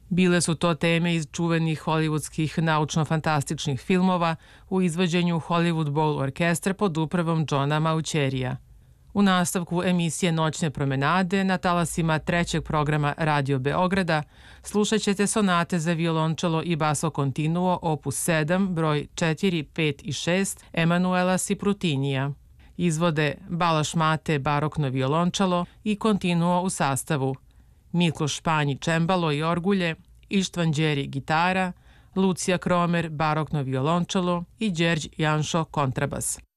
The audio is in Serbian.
Bile su to teme iz čuvenih hollywoodskih naučno-fantastičnih filmova u izvođenju Hollywood Bowl orkestra pod upravom Johna Maucherija. U nastavku emisije Noćne promenade na talasima trećeg programa Radio Beograda slušat ćete sonate za violončelo i basso continuo opus 7, broj 4, 5 i 6 Emanuela Siprutinija. Izvode Balaš Mate barokno violončelo i continuo u sastavu Mikloš Španji čembalo i orgulje, Ištvan Đeri gitara, Lucija Kromer barokno violončelo i Đerđ Janšo kontrabas.